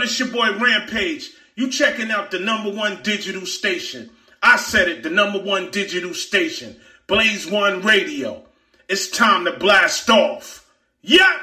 it's your boy Rampage. You checking out the #1 digital station. I said it, the #1 digital station. Blaze One Radio. It's time to blast off. Yeah!